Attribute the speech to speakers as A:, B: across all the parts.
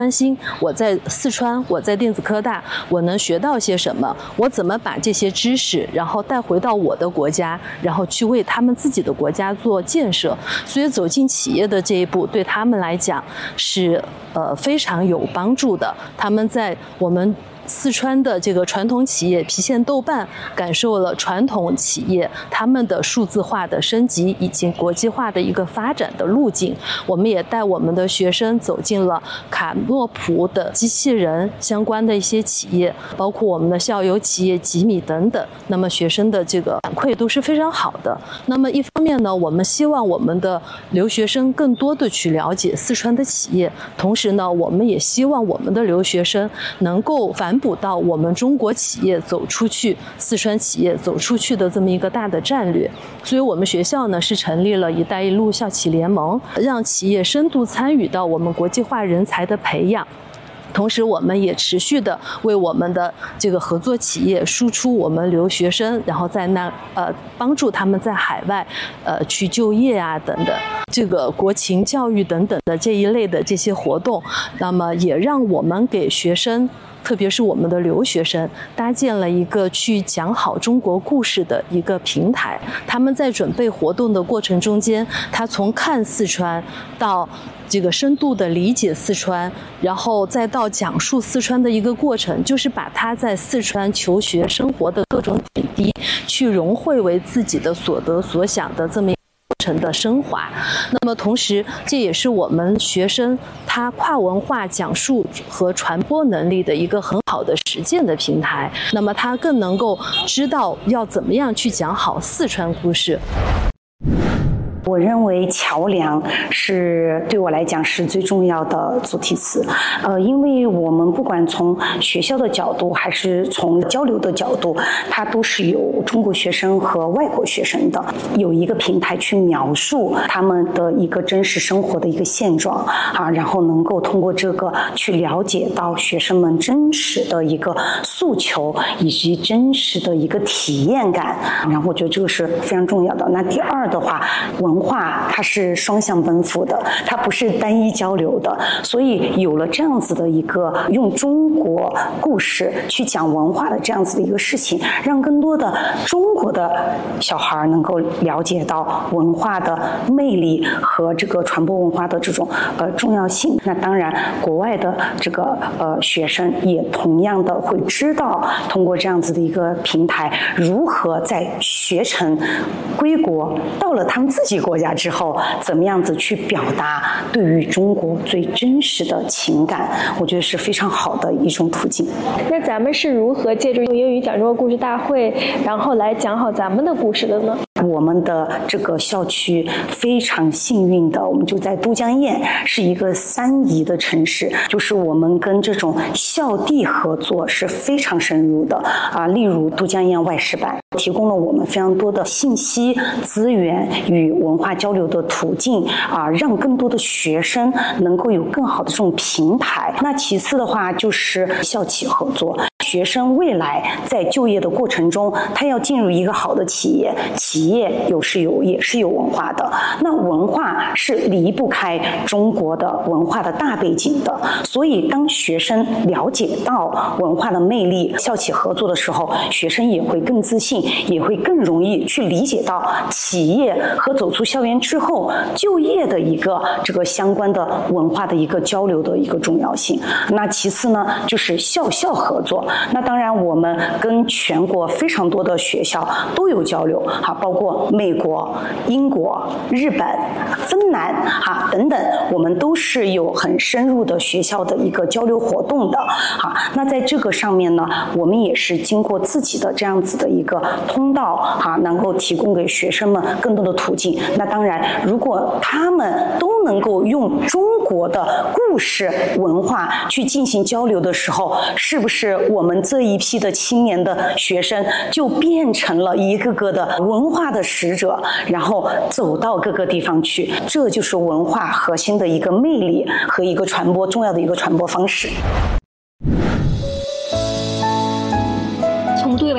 A: 关心我在四川，我在电子科大，我能学到些什么？我怎么把这些知识，然后带回到我的国家，然后去为他们自己的国家做建设？所以走进企业的这一步，对他们来讲是非常有帮助的。他们在我们四川的这个传统企业郫县豆瓣感受了传统企业他们的数字化的升级以及国际化的一个发展的路径。我们也带我们的学生走进了卡诺普的机器人相关的一些企业，包括我们的校友企业吉米等等。那么学生的这个反馈都是非常好的。那么一方面呢，我们希望我们的留学生更多的去了解四川的企业，同时呢，我们也希望我们的留学生能够反哺到我们中国企业走出去，四川企业走出去的这么一个大的战略。所以我们学校呢是成立了“一带一路”校企联盟，让企业深度参与到我们国际化人才的培养。同时我们也持续的为我们的这个合作企业输出我们留学生，然后在帮助他们在海外去就业啊等等，这个国情教育等等的这一类的这些活动，那么也让我们给学生，特别是我们的留学生搭建了一个去讲好中国故事的一个平台。他们在准备活动的过程中间，他从看四川到这个深度的理解四川，然后再到讲述四川的一个过程，就是把他在四川求学生活的各种点滴去融汇为自己的所得所想的这么一个过程的升华。那么同时这也是我们学生他跨文化讲述和传播能力的一个很好的实践的平台，那么他更能够知道要怎么样去讲好四川故事。
B: 我认为桥梁是对我来讲是最重要的主题词，因为我们不管从学校的角度还是从交流的角度，它都是有中国学生和外国学生的，有一个平台去描述他们的一个真实生活的一个现状啊，然后能够通过这个去了解到学生们真实的一个诉求以及真实的一个体验感，然后我觉得这个是非常重要的。那第二的话，文化它是双向奔赴的，它不是单一交流的，所以有了这样子的一个用中国故事去讲文化的这样子的一个事情，让更多的中国的小孩能够了解到文化的魅力和这个传播文化的这种重要性。那当然国外的这个学生也同样的会知道通过这样子的一个平台如何在学成归国，到了他们自己国家之后怎么样子去表达对于中国最真实的情感，我觉得是非常好的一种途径。
C: 那咱们是如何借助英语讲中国故事大会然后来讲好咱们的故事的呢？
B: 我们的这个校区非常幸运的，我们就在都江堰，是一个3宜的城市，就是我们跟这种校地合作是非常深入的啊。例如都江堰外事办提供了我们非常多的信息资源与文化交流的途径啊，让更多的学生能够有更好的这种平台。那其次的话就是校企合作，学生未来在就业的过程中，他要进入一个好的企业，企业也是有文化的，那文化是离不开中国的文化的大背景的。所以当学生了解到文化的魅力，校企合作的时候，学生也会更自信，也会更容易去理解到企业和走出校园之后就业的一个这个相关的文化的一个交流的一个重要性。那其次呢，就是校校合作。那当然我们跟全国非常多的学校都有交流，包括美国、英国、日本、芬兰等等，我们都是有很深入的学校的一个交流活动的。那在这个上面呢，我们也是经过自己的这样子的一个通道能够提供给学生们更多的途径。那当然如果他们都能够用中国的故事文化去进行交流的时候，是不是我们这一批的青年的学生就变成了一个个的文化的使者，然后走到各个地方去？这就是文化核心的一个魅力和一个传播重要的一个传播方式。
D: 从对外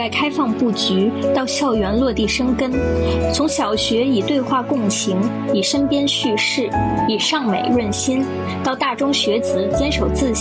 D: 外开放布局到校园落地生根，从小学以对话共情，以身边叙事，以尚美润心，到大中学子坚守自信